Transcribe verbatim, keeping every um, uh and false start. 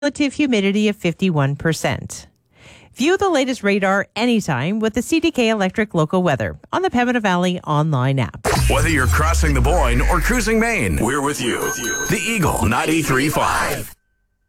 relative humidity of fifty-one percent. View the latest radar anytime with the C D K Electric Local Weather on the Pembina Valley online app. Whether you're crossing the Boyne or cruising Maine, we're with you. The Eagle ninety-three point five.